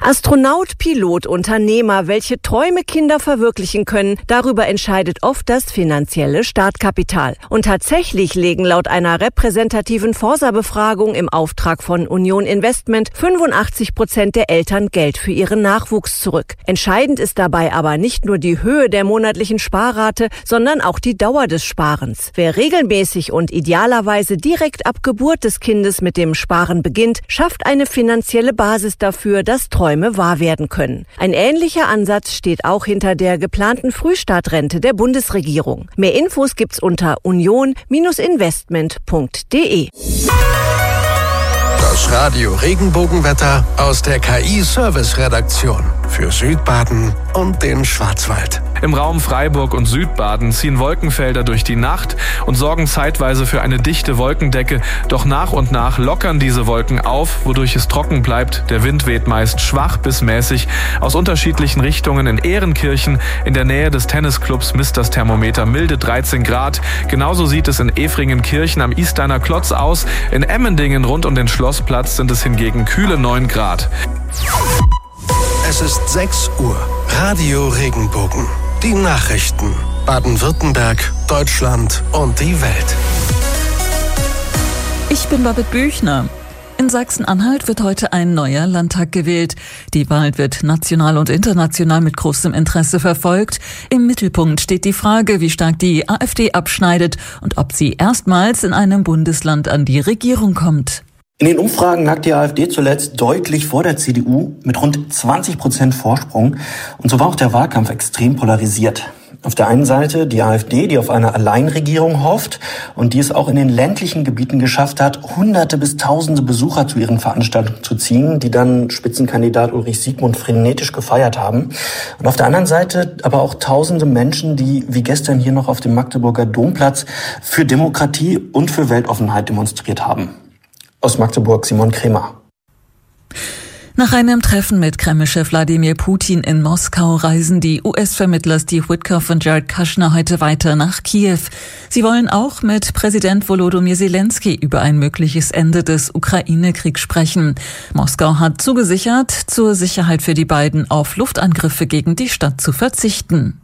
Astronaut, Pilot, Unternehmer, welche Träume Kinder verwirklichen können, darüber entscheidet oft das finanzielle Startkapital. Und tatsächlich legen laut einer repräsentativen Forsa-Befragung im Auftrag von Union Investment 85% der Eltern Geld für ihren Nachwuchs zurück. Entscheidend ist dabei aber nicht nur die Höhe der monatlichen Sparrate, sondern auch die Dauer des Sparens. Wer regelmäßig und idealerweise direkt ab Geburt des Kindes mit dem Sparen beginnt, schafft eine finanzielle Basis dafür, dass Träume wahr werden können. Ein ähnlicher Ansatz steht auch hinter der geplanten Frühstartrente der Bundesregierung. Mehr Infos gibt's unter union-investment.de. Das Radio Regenbogenwetter aus der KI-Service-Redaktion für Südbaden und den Schwarzwald. Im Raum Freiburg und Südbaden ziehen Wolkenfelder durch die Nacht und sorgen zeitweise für eine dichte Wolkendecke. Doch nach und nach lockern diese Wolken auf, wodurch es trocken bleibt. Der Wind weht meist schwach bis mäßig aus unterschiedlichen Richtungen. In Ehrenkirchen in der Nähe des Tennisclubs misst das Thermometer milde 13 Grad. Genauso sieht es in Efringenkirchen am Isteiner Klotz aus. In Emmendingen rund um den Schlossplatz sind es hingegen kühle 9 Grad. Es ist 6 Uhr. Radio Regenbogen. Die Nachrichten. Baden-Württemberg, Deutschland und die Welt. Ich bin Babette Büchner. In Sachsen-Anhalt wird heute ein neuer Landtag gewählt. Die Wahl wird national und international mit großem Interesse verfolgt. Im Mittelpunkt steht die Frage, wie stark die AfD abschneidet und ob sie erstmals in einem Bundesland an die Regierung kommt. In den Umfragen lag die AfD zuletzt deutlich vor der CDU mit rund 20% Vorsprung. Und so war auch der Wahlkampf extrem polarisiert. Auf der einen Seite die AfD, die auf eine Alleinregierung hofft und die es auch in den ländlichen Gebieten geschafft hat, Hunderte bis Tausende Besucher zu ihren Veranstaltungen zu ziehen, die dann Spitzenkandidat Ulrich Siegmund frenetisch gefeiert haben. Und auf der anderen Seite aber auch tausende Menschen, die wie gestern hier noch auf dem Magdeburger Domplatz für Demokratie und für Weltoffenheit demonstriert haben. Aus Magdeburg Simon Kremer. Nach einem Treffen mit Kreml-Chef Wladimir Putin in Moskau reisen die US-Vermittler Steve Witkoff und Jared Kushner heute weiter nach Kiew. Sie wollen auch mit Präsident Volodymyr Zelensky über ein mögliches Ende des Ukraine-Kriegs sprechen. Moskau hat zugesichert, zur Sicherheit für die beiden auf Luftangriffe gegen die Stadt zu verzichten.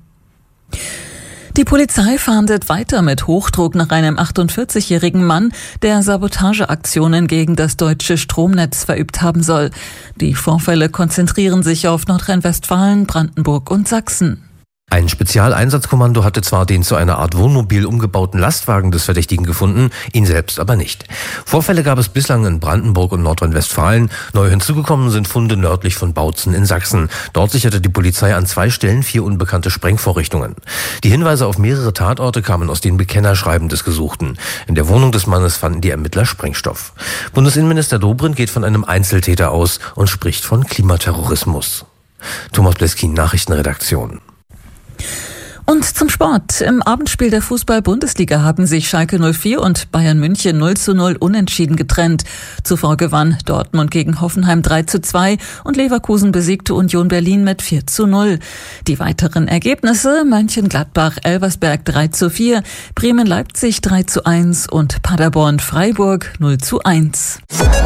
Die Polizei fahndet weiter mit Hochdruck nach einem 48-jährigen Mann, der Sabotageaktionen gegen das deutsche Stromnetz verübt haben soll. Die Vorfälle konzentrieren sich auf Nordrhein-Westfalen, Brandenburg und Sachsen. Ein Spezialeinsatzkommando hatte zwar den zu einer Art Wohnmobil umgebauten Lastwagen des Verdächtigen gefunden, ihn selbst aber nicht. Vorfälle gab es bislang in Brandenburg und Nordrhein-Westfalen. Neu hinzugekommen sind Funde nördlich von Bautzen in Sachsen. Dort sicherte die Polizei an 2 Stellen 4 unbekannte Sprengvorrichtungen. Die Hinweise auf mehrere Tatorte kamen aus den Bekennerschreiben des Gesuchten. In der Wohnung des Mannes fanden die Ermittler Sprengstoff. Bundesinnenminister Dobrindt geht von einem Einzeltäter aus und spricht von Klimaterrorismus. Thomas Bleskin, Nachrichtenredaktion. Und zum Sport. Im Abendspiel der Fußball-Bundesliga haben sich Schalke 04 und Bayern München 0:0 unentschieden getrennt. Zuvor gewann Dortmund gegen Hoffenheim 3:2 und Leverkusen besiegte Union Berlin mit 4:0. Die weiteren Ergebnisse: Mönchengladbach-Elversberg 3:4, Bremen-Leipzig 3:1 und Paderborn-Freiburg 0:1.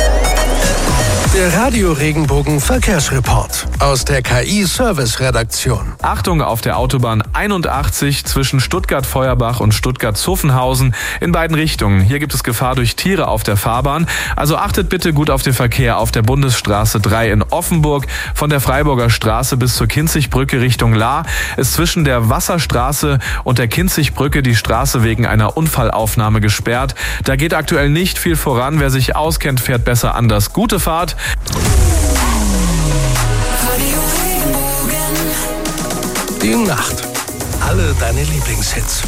Der Radio Regenbogen Verkehrsreport aus der KI-Service-Redaktion. Achtung auf der Autobahn 81 zwischen Stuttgart-Feuerbach und Stuttgart-Zuffenhausen in beiden Richtungen. Hier gibt es Gefahr durch Tiere auf der Fahrbahn. Also achtet bitte gut auf den Verkehr auf der Bundesstraße 3 in Offenburg. Von der Freiburger Straße bis zur Kinzigbrücke Richtung Lahr ist zwischen der Wasserstraße und der Kinzigbrücke die Straße wegen einer Unfallaufnahme gesperrt. Da geht aktuell nicht viel voran. Wer sich auskennt, fährt besser anders. Gute Fahrt. Die Nacht. Alle deine Lieblingshits.